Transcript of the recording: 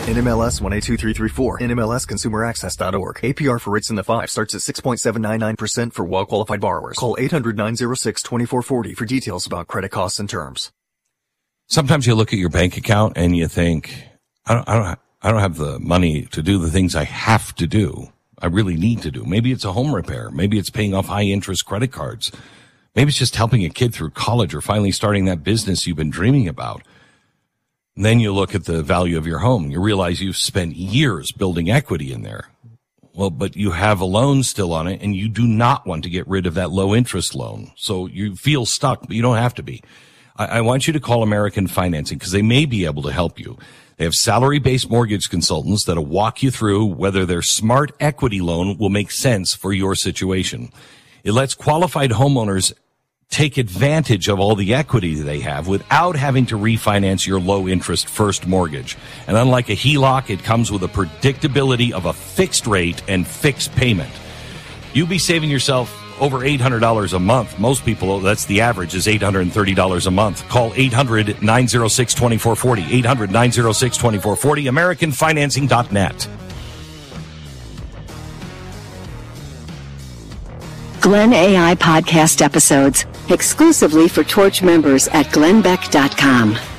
NMLS 182334. NMLSconsumeraccess.org. APR for rates in the 5 starts at 6.799% for well-qualified borrowers. Call 800-906-2440 for details about credit costs and terms. Sometimes you look at your bank account and you think, I don't have the money to do the things I have to do. I really need to do. Maybe it's a home repair. Maybe it's paying off high interest credit cards. Maybe it's just helping a kid through college or finally starting that business you've been dreaming about. And then you look at the value of your home. You realize you've spent years building equity in there. Well, but you have a loan still on it, and you do not want to get rid of that low interest loan. So you feel stuck, but you don't have to be. I want you to call American Financing because they may be able to help you. They have salary-based mortgage consultants that'll walk you through whether their smart equity loan will make sense for your situation. It lets qualified homeowners take advantage of all the equity they have without having to refinance your low-interest first mortgage. And unlike a HELOC, it comes with a predictability of a fixed rate and fixed payment. You'll be saving yourself over $800 a month. Most people, that's the average, is $830 a month. Call 800-906-2440. 800-906-2440. AmericanFinancing.net. Glenn AI podcast episodes exclusively for Torch members at glennbeck.com.